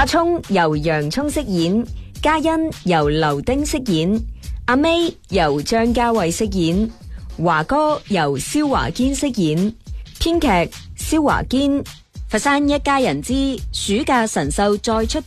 阿聰由洋蔥飾演，嘉欣由劉丁飾演，阿 May 由張家慧飾演，華哥由蕭華堅飾演，編劇蕭華堅。佛山一家人之暑假神獸再出